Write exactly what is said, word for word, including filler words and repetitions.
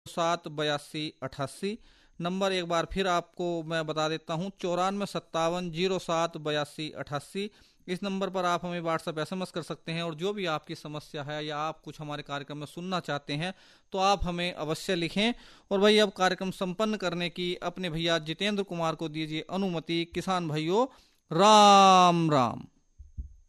सात बयासी अठासी। नंबर एक बार फिर आपको मैं बता देता हूँ, चौरानवे सत्तावन जीरो सात बयासी अठासी। इस नंबर पर आप हमें व्हाट्सएप एसएमएस कर सकते हैं और जो भी आपकी समस्या है या आप कुछ हमारे कार्यक्रम में सुनना चाहते हैं तो आप हमें अवश्य लिखें। और भाई अब कार्यक्रम संपन्न करने की अपने भैया जितेंद्र कुमार को दीजिए अनुमति। किसान भाइयों, राम राम।